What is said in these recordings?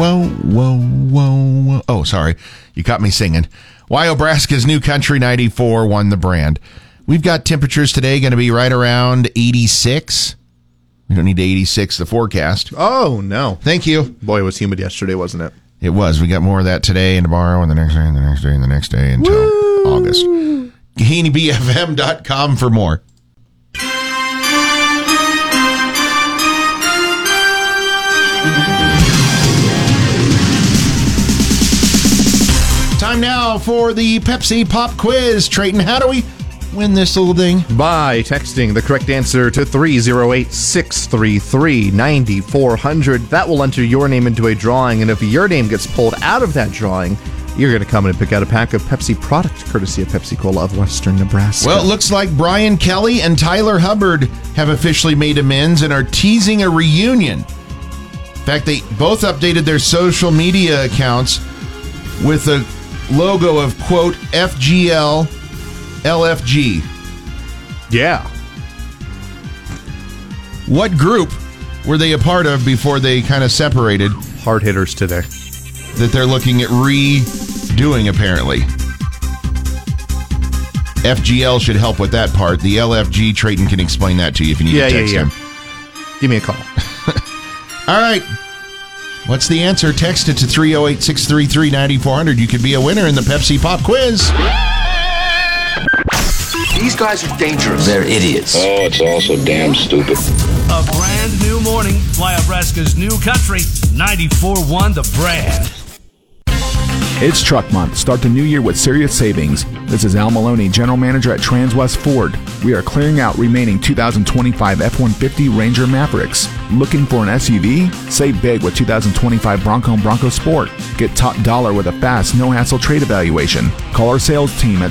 Whoa, whoa, whoa, whoa. Oh, sorry. You caught me singing. Wyobraska's New Country 94 won the brand. We've got temperatures today going to be right around 86. We don't need to 86 the forecast. Oh, no. Thank you. Boy, it was humid yesterday, wasn't it? It was. We got more of that today and tomorrow and the next day and the next day and the next day until August. GahineBFM.com for more. Time now for the Pepsi Pop Quiz. Trayton, how do we win this little thing? By texting the correct answer to 308-633-9400. That will enter your name into a drawing, and if your name gets pulled out of that drawing, you're going to come in and pick out a pack of Pepsi product, courtesy of Pepsi-Cola of Western Nebraska. Well, it looks like Brian Kelly and Tyler Hubbard have officially made amends and are teasing a reunion. In fact, they both updated their social media accounts with a logo of, quote, FGL LFG. Yeah. What group were they a part of before they kind of separated? Hard hitters today. That they're looking at redoing, apparently. FGL should help with that part. The LFG, Trayton can explain that to you if you need to text him. Give me a call. All right. What's the answer? Text it to 308-633-9400. You could be a winner in the Pepsi Pop Quiz. These guys are dangerous. They're idiots. Oh, it's all so damn stupid. A brand new morning. Wyobraska's New Country 94.1 The Brand. It's Truck Month. Start the new year with serious savings. This is Al Maloney, General Manager at Transwest Ford. We are clearing out remaining 2025 F-150 Ranger Mavericks. Looking for an SUV? Save big with 2025 Bronco and Bronco Sport. Get top dollar with a fast, no-hassle trade evaluation. Call our sales team at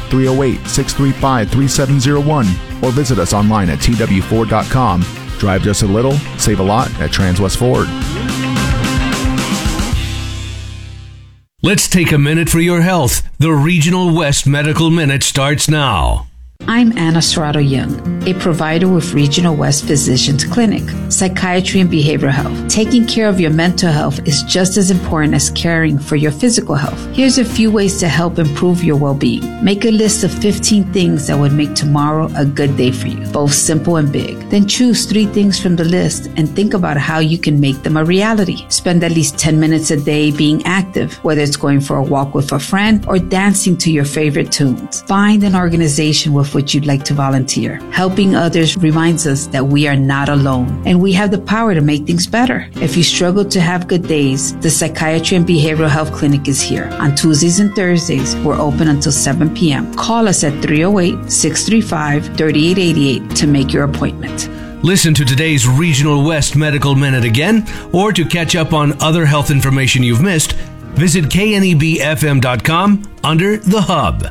308-635-3701 or visit us online at twford.com. Drive just a little, save a lot at Transwest Ford. Let's take a minute for your health. The Regional West Medical Minute starts now. I'm Anna Serrato Young, a provider with Regional West Physicians Clinic, Psychiatry and Behavioral Health. Taking care of your mental health is just as important as caring for your physical health. Here's a few ways to help improve your well-being. Make a list of 15 things that would make tomorrow a good day for you, both simple and big. Then choose 3 things from the list and think about how you can make them a reality. Spend at least 10 minutes a day being active, whether it's going for a walk with a friend or dancing to your favorite tunes. Find an organization with which you'd like to volunteer. Helping others reminds us that we are not alone and we have the power to make things better. If you struggle to have good days, the Psychiatry and Behavioral Health Clinic is here. On Tuesdays and Thursdays, we're open until 7 p.m. Call us at 308-635-3888 to make your appointment. Listen to today's Regional West Medical Minute again, or to catch up on other health information you've missed, visit knebfm.com under the Hub.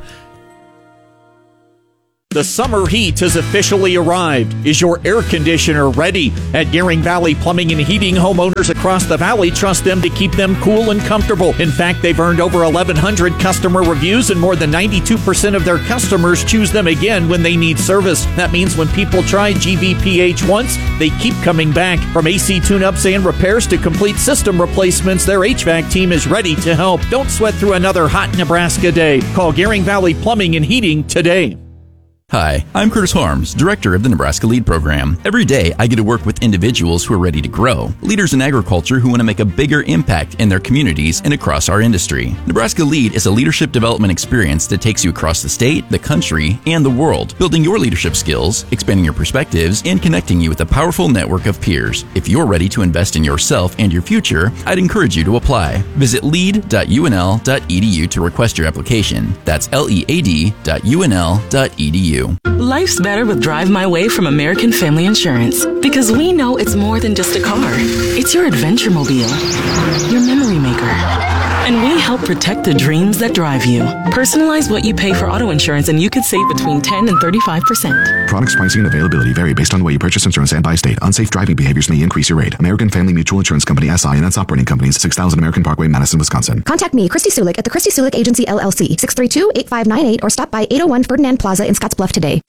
The summer heat has officially arrived. Is your air conditioner ready? At Gearing Valley Plumbing and Heating, homeowners across the valley trust them to keep them cool and comfortable. In fact, they've earned over 1,100 customer reviews, and more than 92% of their customers choose them again when they need service. That means when people try GVPH once, they keep coming back. From AC tune-ups and repairs to complete system replacements, their HVAC team is ready to help. Don't sweat through another hot Nebraska day. Call Gearing Valley Plumbing and Heating today. Hi, I'm Curtis Harms, Director of the Nebraska LEAD Program. Every day, I get to work with individuals who are ready to grow, leaders in agriculture who want to make a bigger impact in their communities and across our industry. Nebraska LEAD is a leadership development experience that takes you across the state, the country, and the world, building your leadership skills, expanding your perspectives, and connecting you with a powerful network of peers. If you're ready to invest in yourself and your future, I'd encourage you to apply. Visit lead.unl.edu to request your application. That's lead.unl.edu. Life's better with Drive My Way from American Family Insurance, because we know it's more than just a car. It's your adventure mobile, your memory maker. And we help protect the dreams that drive you. Personalize what you pay for auto insurance and you could save between 10 and 35%. Products, pricing, and availability vary based on the way you purchase insurance and by state. Unsafe driving behaviors may increase your rate. American Family Mutual Insurance Company, SI, and its operating companies, 6000 American Parkway, Madison, Wisconsin. Contact me, Christy Sulik, at the Christy Sulik Agency, LLC, 632-8598, or stop by 801 Ferdinand Plaza in Scottsbluff today.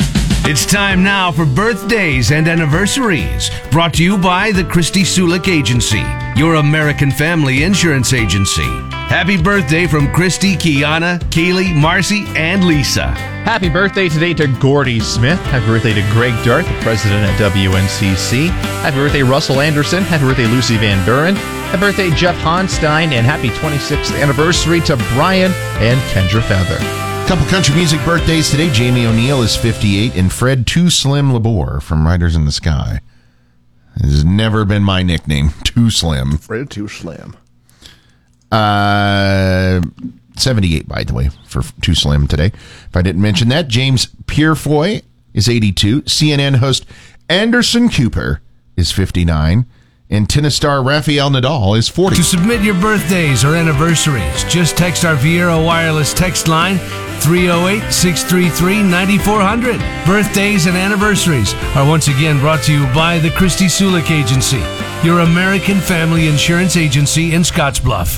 It's time now for birthdays and anniversaries. Brought to you by the Christy Sulik Agency, your American family insurance agency. Happy birthday from Christy, Kiana, Kaylee, Marcy, and Lisa. Happy birthday today to Gordy Smith. Happy birthday to Greg Dart, the president at WNCC. Happy birthday, Russell Anderson. Happy birthday, Lucy Van Buren. Happy birthday, Jeff Honstein. And happy 26th anniversary to Brian and Kendra Feather. Couple country music birthdays today. Jamie O'Neill is 58, and Fred Too Slim Labor from Riders in the Sky. It has never been my nickname, Too Slim. Fred Too Slim. 78, by the way, for Too Slim today. If I didn't mention that, James Purefoy is 82. CNN host Anderson Cooper is 59. And tennis star Rafael Nadal is 40. To submit your birthdays or anniversaries, just text our Viera wireless text line 308-633-9400. Birthdays and anniversaries are once again brought to you by the Christy Sulik Agency, your American family insurance agency in Scottsbluff.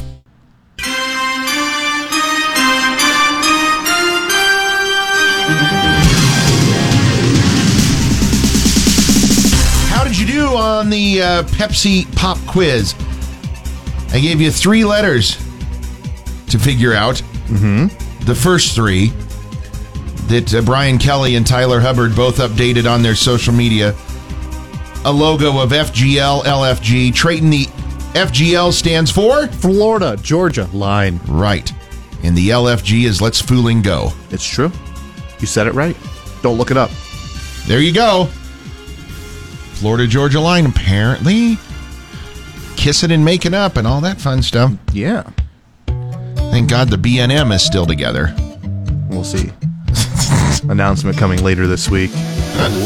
How did you do on the Pepsi Pop Quiz? I gave you 3 letters to figure out. The first 3 that Brian Kelly and Tyler Hubbard both updated on their social media. A logo of FGL, LFG. Trayton, the FGL stands for? Florida, Georgia line. Right. And the LFG is Let's Fooling Go. It's true. You said it right. Don't look it up. There you go. Florida Georgia line, apparently. Kissing and making up and all that fun stuff. Yeah. Thank God the BNM is still together. We'll see. Announcement coming later this week.